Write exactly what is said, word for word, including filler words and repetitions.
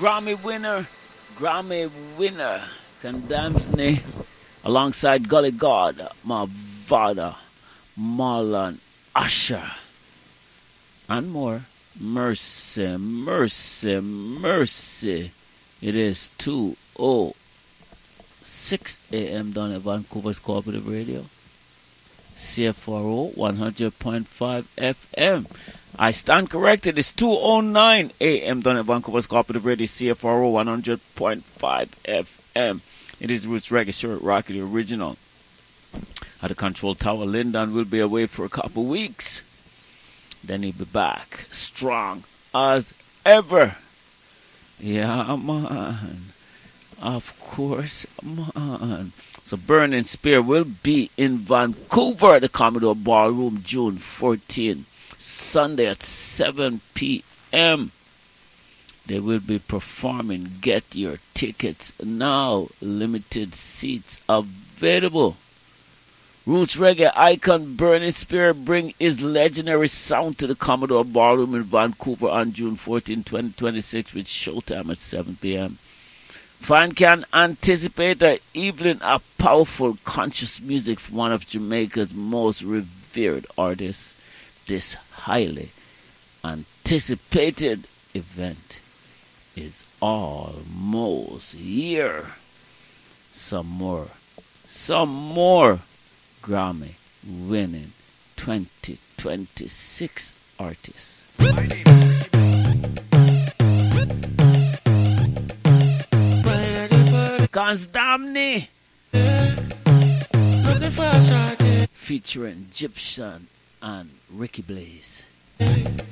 Grammy winner, Grammy winner, Condemns Me, alongside Gully God, Mavada, Marlon, Usher, and more. Mercy, mercy, mercy. It is two oh six a.m. down at Vancouver's Cooperative Radio. C F R O one hundred point five F M. I stand corrected. It's two oh nine a.m. down at Vancouver's Cooperative Radio. C F R O one hundred point five F M. It is Roots Reggae, Shirt Rocky, the original. At the control tower, Lyndon will be away for a couple weeks. Then he'll be back, strong as ever. Yeah, man. Of course, man. So Burning Spear will be in Vancouver at the Commodore Ballroom June fourteenth, Sunday at seven p.m. They will be performing. Get your tickets now. Limited seats available. Roots Reggae icon Burning Spear bring his legendary sound to the Commodore Ballroom in Vancouver on June fourteenth, twenty twenty-six with showtime at seven p.m. Fan can anticipate an evening of powerful conscious music from one of Jamaica's most revered artists. This highly anticipated event is almost here. Some more, some more Grammy winning twenty twenty-six artists. Constamni featuring Egyptian and Ricky Blaze.